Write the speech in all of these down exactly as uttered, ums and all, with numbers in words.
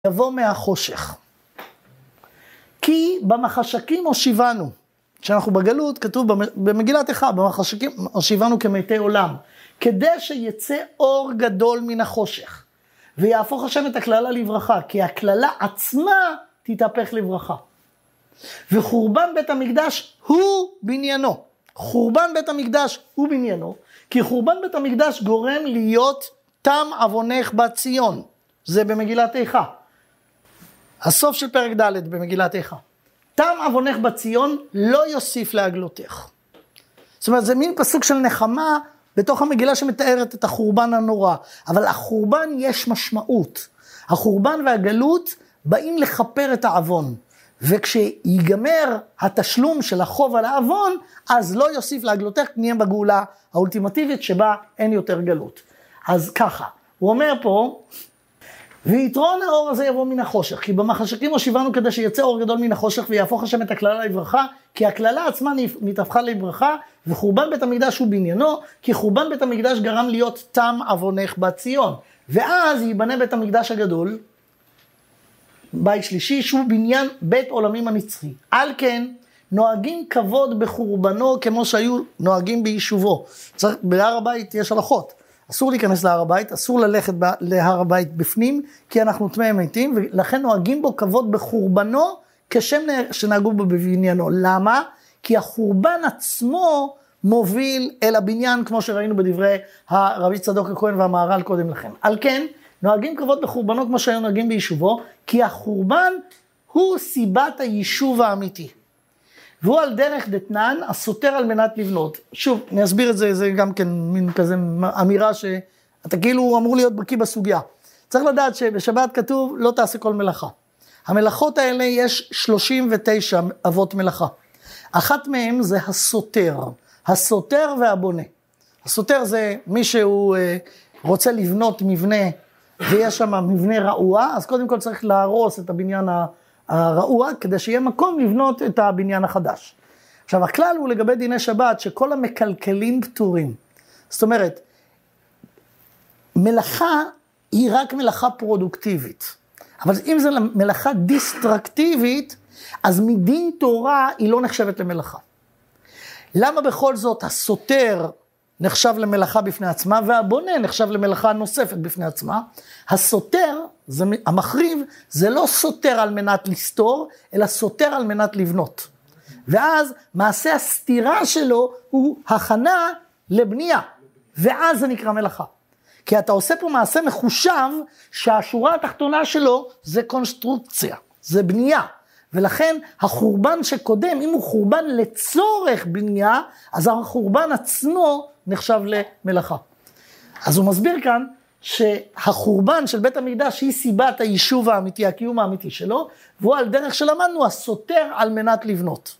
יבוא מהחושך. כי במחשכים הושיבנו, כשאנחנו בגלות, כתוב במגילת איכה, במחשכים הושיבנו כמתי עולם, כדי שיצא אור גדול מן החושך, ויהפוך השם את הכללה לברכה, כי הכללה עצמה תתהפך לברכה. וחורבן בית המקדש הוא בניינו. חורבן בית המקדש הוא בניינו, כי חורבן בית המקדש גורם להיות תם עוונך בציון. זה במגילת איכה. הסוף של פרק ד' במגילת איכה. תם עוונך בציון לא יוסיף להגלותך. זאת אומרת, זה מין פסוק של נחמה בתוך המגילה שמתארת את החורבן הנורא. אבל החורבן יש משמעות. החורבן והגלות באים לחפר את העוון. וכשיגמר התשלום של החוב על העוון, אז לא יוסיף להגלותך, נהיה בגאולה האולטימטיבית שבה אין יותר גלות. אז ככה, הוא אומר פה, ויתרון האור הזה יבוא מן החושך, כי במחשכים הושיבנו כדי שיצא אור גדול מן החושך, ויהפוך השם את הכללה לברכה, כי הכללה עצמה נתהפכה לברכה, וחורבן בית המקדש הוא בניינו, כי חורבן בית המקדש גרם להיות תם עוונך בציון. ואז ייבנה בית המקדש הגדול, בית שלישי, שהוא בניין בית עולמים הנצחי. על כן, נוהגים כבוד בחורבנו כמו שהיו נוהגים ביישובו. צריך, בהר הבית יש הלכות. אסור להיכנס להר הבית, אסור ללכת ב, להר הבית בפנים, כי אנחנו טמאי מתים, ולכן נוהגים בו כבוד בחורבנו, כשם שנהגו בו בבניינו. למה? כי החורבן עצמו מוביל אל הבניין, כמו שראינו בדברי הרבי צדוק הכהן והמהר"ל קודם לכן. על כן, נוהגים כבוד בחורבנו כמו שהיו נוהגים ביישובו, כי החורבן הוא סיבת היישוב האמיתי. והוא על דרך דתנן, הסותר על מנת לבנות. שוב, אני אסביר את זה, זה גם כן מין כזה אמירה שאתה כאילו אמור להיות בקיא בסוגיה. צריך לדעת שבשבת כתוב, לא תעשה כל מלאכה. המלאכות האלה יש שלושים ותשע אבות מלאכה. אחת מהם זה הסותר, הסותר והבונה. הסותר זה מי שהוא רוצה לבנות מבנה, ויש שם מבנה רעוע, אז קודם כל צריך להרוס את הבניין הרעוע, כדי שיהיה מקום לבנות את הבניין החדש. עכשיו, הכלל הוא לגבי דיני שבת, שכל המקלקלים פטורים. זאת אומרת, מלאכה היא רק מלאכה פרודוקטיבית. אבל אם זו מלאכה דיסטרקטיבית, אז מדין תורה היא לא נחשבת למלאכה. למה בכל זאת הסותר נחשב למלאכה בפני עצמה, והבונה נחשב למלאכה נוספת בפני עצמה? הסותר, זה, המחריב, זה לא סותר על מנת לסתור, אלא סותר על מנת לבנות. ואז מעשה הסתירה שלו הוא הכנה לבנייה, ואז זה נקרא מלאכה. כי אתה עושה פה מעשה מחושב, שהשורה התחתונה שלו זה קונסטרוקציה, זה בנייה. ולכן החורבן שקודם, אם הוא חורבן לצורך בנייה, אז החורבן עצמו נחשב למלאכה. אז הוא מסביר כאן שהחורבן של בית המקדש היא סיבת היישוב האמיתי, הקיום האמיתי שלו, והוא על דרך שלמדנו הסותר על מנת לבנות.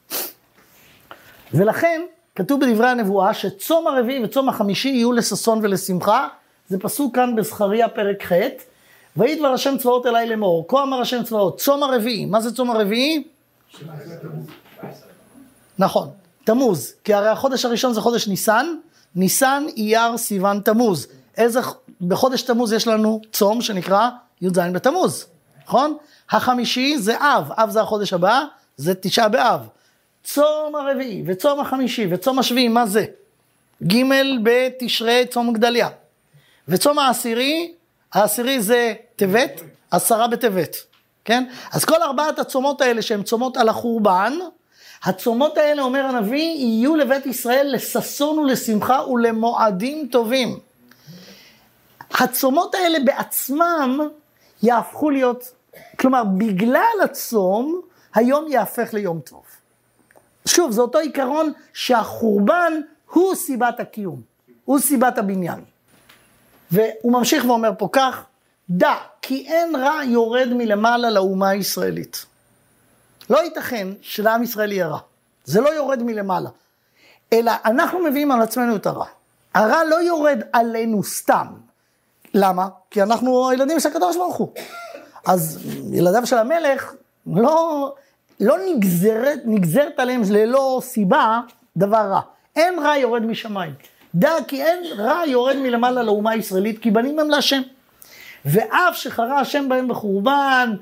ולכן כתוב בדברי הנבואה שצום הרביעי וצום החמישי יהיו לששון ולשמחה, זה פסוק כאן בזכריה פרק ח', ויהי דבר השם צבאות אליי לאמור, כה אמר השם צבאות, צום הרביעי. מה זה צום הרביעי? נכון, תמוז, כי הרי החודש הראשון זה חודש ניסן, ניסן, אייר, סיוון, תמוז. איזה, בחודש תמוז יש לנו צום שנקרא י"ז בתמוז, נכון? החמישי זה אב, אב זה החודש הבא, זה תשעה באב. צום הרביעי וצום החמישי וצום השביעי, מה זה? ג' בתשרי, צום גדליה. וצום העשירי, העשירי זה טבת, עשרה בטבת, כן? אז כל ארבעת הצומות האלה שהן צומות על החורבן, הצומות האלה, אומר הנביא, יהיו לבית ישראל לששון ולשמחה ולמועדים טובים. הצומות האלה בעצמם יהפכו להיות, כלומר, בגלל הצום, היום יהפך ליום טוב. שוב, זה אותו עיקרון שהחורבן הוא סיבת הקיום, הוא סיבת הבניין. והוא ממשיך ואומר פה כך, דע, כי אין רע יורד מלמעלה לאומה הישראלית. לא ייתכן שלעם ישראל יהיה רע. זה לא יורד מלמעלה. אלא אנחנו מביאים על עצמנו את הרע. הרע לא יורד עלינו סתם. למה? כי אנחנו הילדים של הקדוש ברוך הוא. אז ילדיו של המלך לא, לא נגזרת, נגזרת עליהם ללא סיבה דבר רע. אין רע יורד משמיים. דע כי אין רע יורד מלמעלה לאומה הישראלית, כי בנים הם להשם. ואף שחרה השם בהם בחורבן,